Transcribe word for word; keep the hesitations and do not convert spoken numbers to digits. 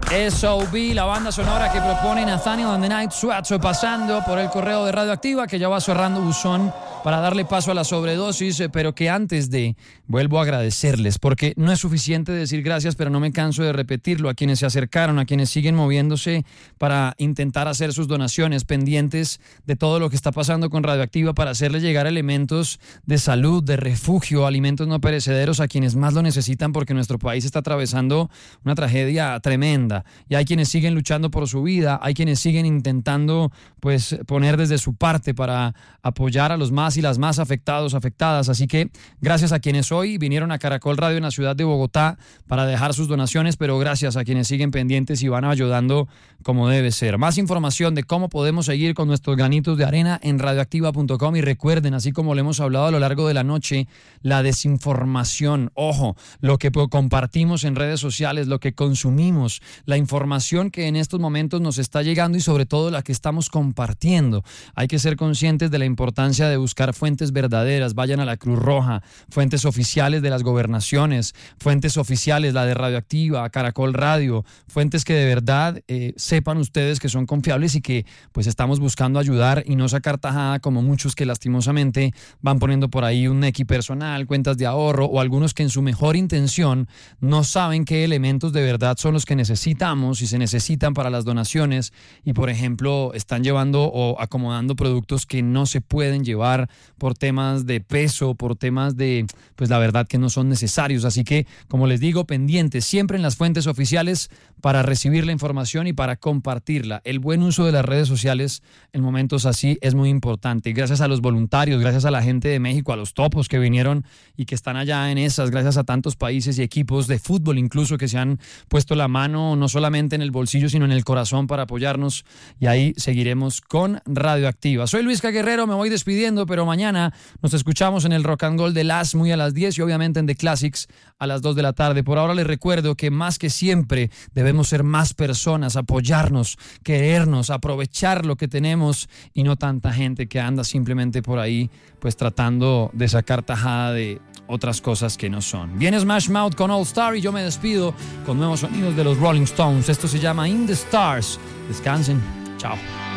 S O B, la banda sonora que propone Nathaniel and the Night Sweats, pasando por el correo de Radioactiva, que ya va cerrando buzón para darle paso a la sobredosis, pero que antes de, vuelvo a agradecerles, porque no es suficiente decir gracias, pero no me canso de repetirlo, a quienes se acercaron, a quienes siguen moviéndose para intentar hacer sus donaciones, pendientes de todo lo que está pasando con Radioactiva para hacerle llegar elementos de salud, de refugio, alimentos no perecederos a quienes más lo necesitan, porque nuestro país está atravesando una tragedia tremenda y hay quienes siguen luchando por su vida, hay quienes siguen intentando pues poner desde su parte para apoyar a los más y las más afectados, afectadas. Así que gracias a quienes hoy vinieron a Caracol Radio en la ciudad de Bogotá para dejar sus donaciones, pero gracias a quienes siguen pendientes y van ayudando como debe ser. Más información de cómo podemos seguir con nuestros granitos de arena en radioactiva punto com, y recuerden, así como lo hemos hablado a lo largo de la noche, la desinformación, ojo, lo que compartimos en redes sociales, lo que consumimos, la información que en estos momentos nos está llegando y sobre todo la que estamos compartiendo. Hay que ser conscientes de la importancia de buscar fuentes verdaderas. Vayan a la Cruz Roja, fuentes oficiales de las gobernaciones, fuentes oficiales, la de Radioactiva, Caracol Radio, fuentes que de verdad eh, sepan ustedes que son confiables y que pues estamos buscando ayudar y no sacar tajada como muchos que lastimosamente van poniendo por ahí un equi personal, cuentas de ahorro, o algunos que en su mejor intención no saben qué elementos de verdad son los que necesitamos y se necesitan para las donaciones, y por ejemplo están llevando o acomodando productos que no se pueden llevar por temas de peso, por temas de, pues la verdad que no son necesarios. Así que, como les digo, pendientes siempre en las fuentes oficiales para recibir la información y para compartirla. El buen uso de las redes sociales en momentos así es muy importante. Gracias a los voluntarios, gracias a la gente de México, a los topos que vinieron y que están allá en esas, gracias a tantos países y equipos de fútbol incluso que se han puesto la mano no solamente en el bolsillo sino en el corazón para apoyarnos, y ahí seguiremos con Radioactiva. Soy Luis K. Guerrero, me voy despidiendo, pero mañana nos escuchamos en el Rock and Gold de las muy a las diez y obviamente en The Classics a las dos de la tarde. Por ahora les recuerdo que más que siempre debemos ser más personas, apoyarnos, querernos, aprovechar lo que tenemos y no tanta gente que anda simplemente por ahí pues tratando de sacar tajada de otras cosas que no son. Viene Smash Mouth con All Star y yo me despido con nuevos sonidos de los Rolling Stones. Esto se llama In the Stars. Descansen. Chao.